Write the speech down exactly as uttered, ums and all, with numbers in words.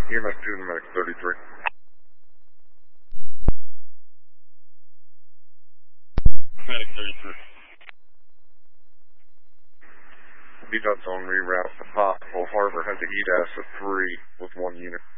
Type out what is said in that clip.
E M S two and medic thirty-three. Medic thirty-three. B-Dot's on reroute to Pop. Full Harbor has a E D A S of three with one unit.